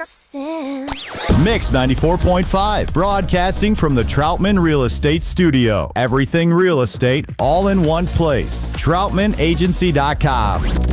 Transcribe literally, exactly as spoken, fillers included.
Sam. Mix ninety-four point five, broadcasting from the Troutman Real Estate Studio. Everything real estate, all in one place. troutman agency dot com.